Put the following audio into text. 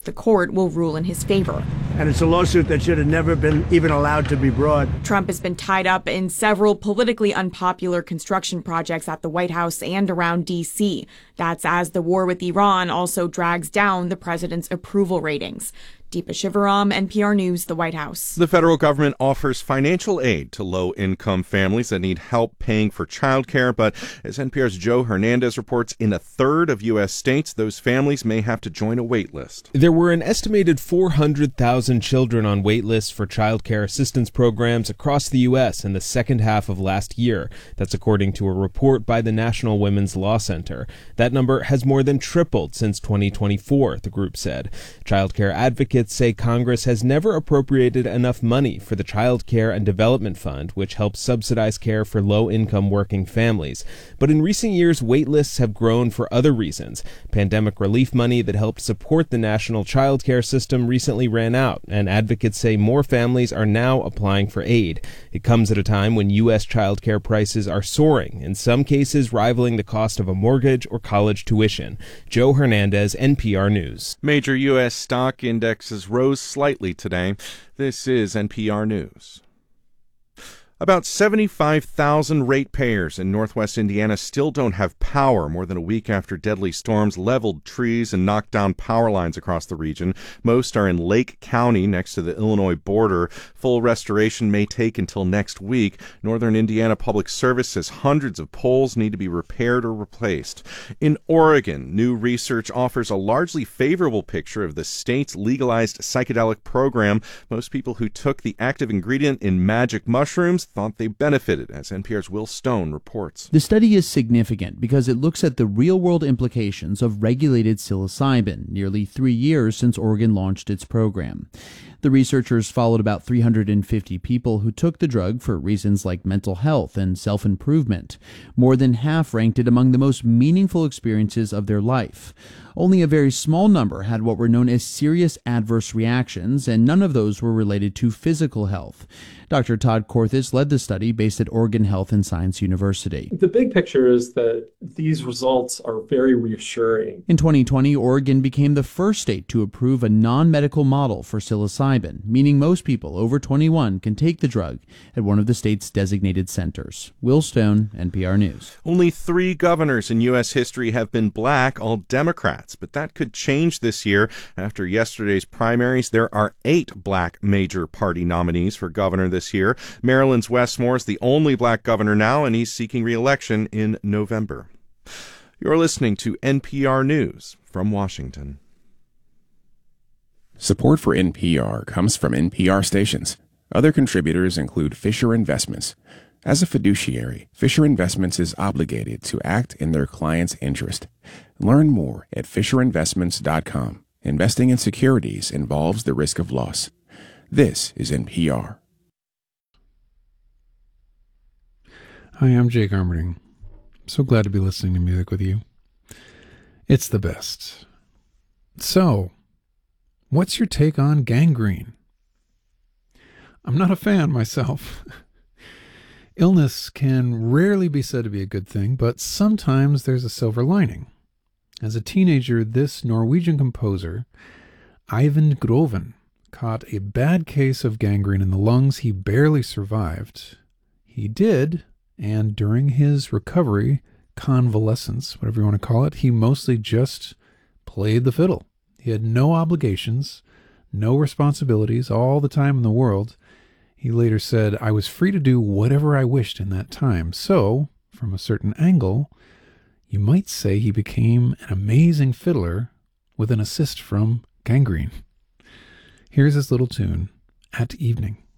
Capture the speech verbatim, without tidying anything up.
the court will rule in his favor. And it's a lawsuit that should have never been even allowed to be brought. Trump has been tied up in several politically unpopular construction projects at the White House and around D C. That's as the war with Iran also drags down the president's approval ratings. Deepa Shivaram, N P R News, the White House. The federal government offers financial aid to low-income families that need help paying for childcare, but as N P R's Joe Hernandez reports, in a third of U S states, those families may have to join a wait list. There were an estimated four hundred thousand children on wait lists for childcare assistance programs across the U S in the second half of last year. That's according to a report by the National Women's Law Center. That number has more than tripled since twenty twenty-four, the group said. Childcare advocates say Congress has never appropriated enough money for the Child Care and Development Fund, which helps subsidize care for low-income working families. But in recent years, wait lists have grown for other reasons. Pandemic relief money that helped support the national child care system recently ran out, and advocates say more families are now applying for aid. It comes at a time when U S child care prices are soaring, in some cases rivaling the cost of a mortgage or college tuition. Joe Hernandez, N P R News. Major U S stock indexes rose slightly today. This is N P R News. About seventy-five thousand ratepayers in northwest Indiana still don't have power more than a week after deadly storms leveled trees and knocked down power lines across the region. Most are in Lake County next to the Illinois border. Full restoration may take until next week. Northern Indiana Public Service says hundreds of poles need to be repaired or replaced. In Oregon, new research offers a largely favorable picture of the state's legalized psychedelic program. Most people who took the active ingredient in magic mushrooms thought they benefited, as N P R's Will Stone reports. The study is significant because it looks at the real-world implications of regulated psilocybin, nearly three years since Oregon launched its program. The researchers followed about three hundred fifty people who took the drug for reasons like mental health and self-improvement. More than half ranked it among the most meaningful experiences of their life. Only a very small number had what were known as serious adverse reactions, and none of those were related to physical health. Doctor Todd Korthis led the study based at Oregon Health and Science University. The big picture is that these results are very reassuring. In twenty twenty, Oregon became the first state to approve a non-medical model for psilocybin, meaning most people over twenty-one can take the drug at one of the state's designated centers. Will Stone, N P R News. Only three governors in U S history have been black, all Democrats, but that could change this year. After yesterday's primaries, there are eight black major party nominees for governor this year. Maryland's Wes Moore is the only black governor now, and he's seeking re-election in November. You're listening to N P R News from Washington. Support for N P R comes from N P R stations. Other contributors include Fisher Investments. As a fiduciary, Fisher Investments is obligated to act in their client's interest. Learn more at fisher investments dot com. Investing in securities involves the risk of loss. This is N P R. Hi, I'm Jake Armerding. So glad to be listening to music with you. It's the best. So, what's your take on gangrene? I'm not a fan myself. Illness can rarely be said to be a good thing, but sometimes there's a silver lining. As a teenager, this Norwegian composer, Eivind Groven, caught a bad case of gangrene in the lungs. He barely survived. He did, and during his recovery, convalescence, whatever you want to call it, he mostly just played the fiddle. He had no obligations, no responsibilities, all the time in the world. He later said, I was free to do whatever I wished in that time. So, from a certain angle, you might say he became an amazing fiddler with an assist from gangrene. Here's his little tune, At Evening.